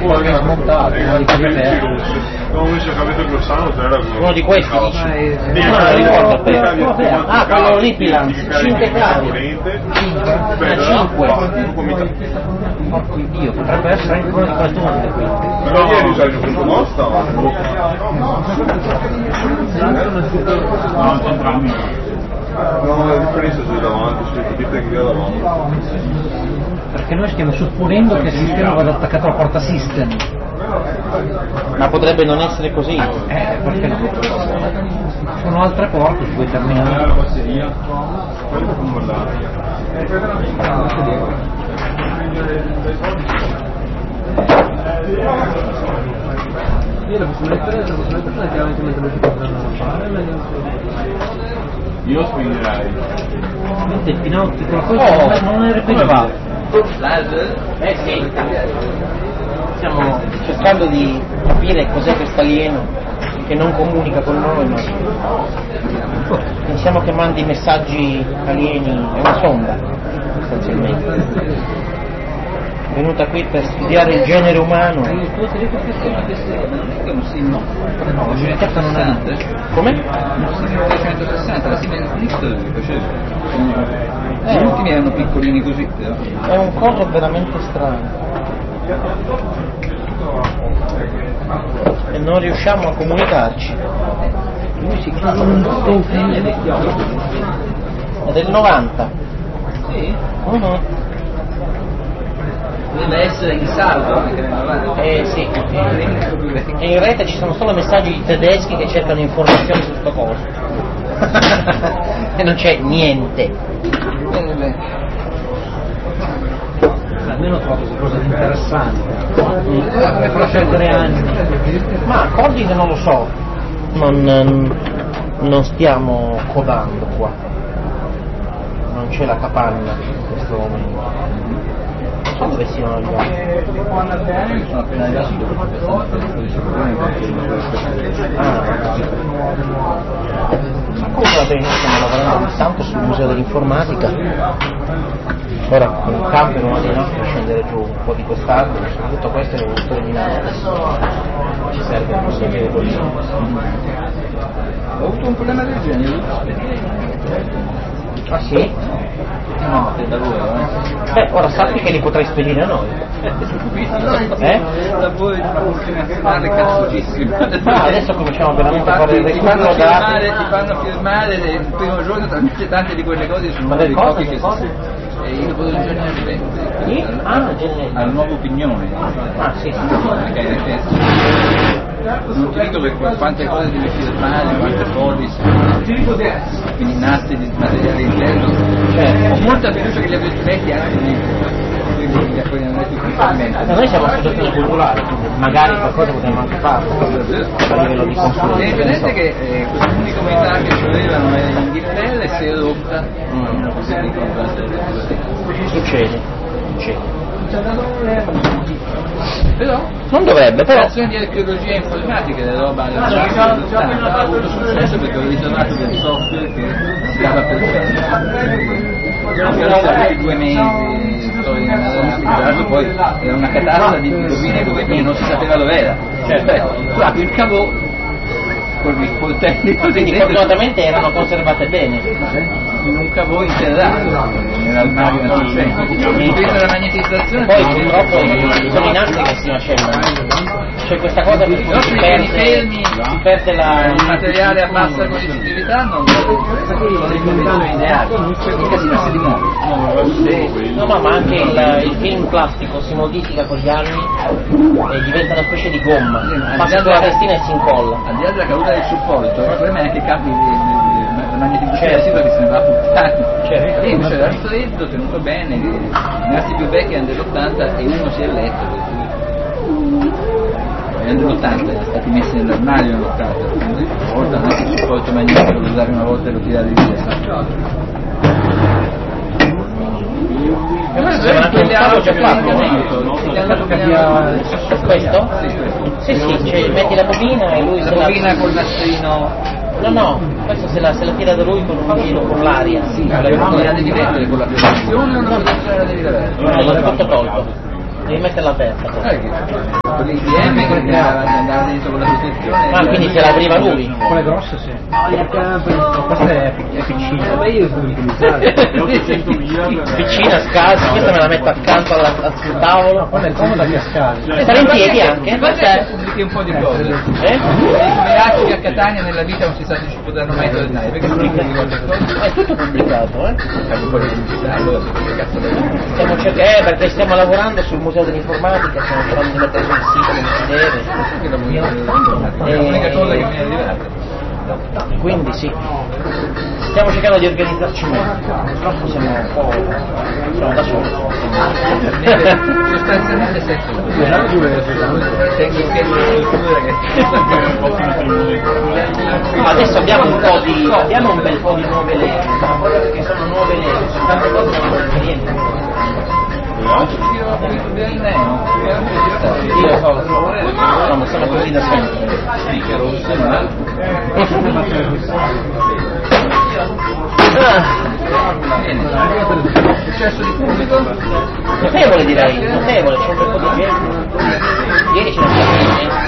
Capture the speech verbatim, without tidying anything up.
è smontato, uno di quelli per uno di questi dici? Non lo ricordo a te. Ah, quello Ripilance, cinque cavi. cinque. Porco Dio, potrebbe essere anche uno di quest'onde qui. Però ieri usavi questo costa? No, centralmente. No, la differenza è davanti, scritto di tecnica davanti. Perché noi stiamo supponendo che il sistema vada attaccato alla porta system. Ma potrebbe non essere così. Eh, perché no? Sono altre porte su quei terminali. Io la possibilità è chiaramente mentre lo si potranno fare. Io spingerei. Mentre il Pinocchio con la cosa non era più va. Eh sì. Stiamo cercando di capire cos'è questo alieno che non comunica con noi, ma pensiamo che mandi messaggi alieni, è una sonda sostanzialmente. È venuta qui per studiare il genere umano. No, la giudicata non è. Come? centosessanta, la simile di Nixon li faceva. Gli ultimi erano piccolini così, però. È un coso veramente strano. E non riusciamo a comunicarci. Lui si chiama un È del novanta. Sì? Uh-huh. Deve essere in salvo anche nel novanta. Eh sì. E in rete ci sono solo messaggi di tedeschi che cercano informazioni su sto coso. E non c'è niente. Bene, bene. Almeno ho trovato qualcosa di interessante. Per lasciare tre anni. Ma coding non lo so. Non, non stiamo codando qua. Non c'è la capanna in questo momento. Non so dove siano gli altri. Sono appena arrivato dopo Ma come va bene, stiamo lavorando tanto sul museo dell'informatica. Ora con il camper uno dei nostri per scendere giù un po' di quest'altro, tutto questo è un voluto eliminato. Ci serve per proseguire così. Ho avuto un problema del genere. Ah sì? No, è da lavoro, eh. Beh, ora sappi che li potrai spedire a noi. Eh? Da voi una multinazionale cazzutissima. Ah, adesso cominciamo veramente a fare il ti fanno recupero firmare, dati. ti fanno firmare il primo giorno talmente tante di quelle cose sono Ma del dei cosa, pochi del che cosa? si e io dopo due giorni al vento. Sì? Ah, Gennelli. Al nuovo opinione. Ah, sì, sì. Perché non ti dico per quante cose devi firmare, quante polisi, quindi nastri di materiale interno. Certo. Ho molta fiducia che li avresti letti anche lì, quindi poi non è più principalmente. Noi siamo associazioni culturali, quindi magari qualcosa potremmo anche fare a livello di consumo. È evidente che eh, questa unica comunità che ci avevano era in Inghilterra e si è rotta in una questione di contrasto. Succede, succede. Però Non dovrebbe, però. l'operazione di archeologia informatica è roba ha avuto successo perché ho ritrovato del software che si dava per bene. Ho fatto due mesi di storia in poi era una catastrofe di rovine e rovine non si sapeva dove era. Cioè, guarda, il cavo col coltelli così Quindi fortunatamente erano conservate bene. in un cavo interrato nell'armadio nascente. Per la magnetizzazione Poi purtroppo sono i nastri che si macellano. C'è questa cosa per cui si perde, si perde la... il materiale a bassa conoscitività non sono le condizioni ideali, il casino si rimuove. No, no, ma anche il, il film plastico si modifica con gli anni e diventa una specie di gomma, passa sulla testina e si incolla. Al di là della caduta del supporto, il problema è anche i campi di la magnetizzazione residua che se ne va a puttane. Certo. E invece era freddo, tenuto bene, i nastri più vecchi erano dell'ottanta e uno si è letto, per cui erano dell'ottanta, erano stati messi nell'armadio nell'ottanta, quindi volta non è che il supporto magnetico lo usavi una volta e lo tiravi via. E questo è anche un caso già fatto, no? Su questo? Sì, sì, cioè metti la bobina e lui La se la... bobina col nastrino. No, no, questo se la, se la tira da lui con un giro con l'aria. Sì, la devi mettere con la protezione o la protezione la devi levare? No, l'ho tutto tolto. devi metterla aperta. Sai che l'I B M che andava dentro con la protezione. Ah, quindi se l'apriva lui? Quelle grosse sì. Questa è, è piccina. Beh, io sono utilizzare. Piccina, scalza, questa me la metto accanto alla, al sul tavolo. Quella è comoda che scade. Stare in piedi anche. Questa pubblichi un po' di cose. Eh? I a Catania nella vita non si sa se ci potranno mai tornare, perché sono pubblico qualche cosa. È tutto pubblicato, eh? Fai un po' di pubblicità, allora che cazzo da Stiamo cercando, eh, perché stiamo lavorando sul museo dell'informatica, stiamo cercando di mettere sul sito come si deve. che la voglio. È l'unica cosa che mi è arrivata. Quindi sì, stiamo cercando di organizzarci meglio, purtroppo siamo un po'. siamo da soli. Sostanzialmente sette tengo in piedi una struttura che Adesso abbiamo un po' di. abbiamo un bel po' di nuove leve, che sono nuove leve, sono tante cose che non sono niente. Io No, ma sono così da sempre. Successo di pubblico? Notevole direi, notevole, c'è un bel po' di gente. Ieri ce ne sono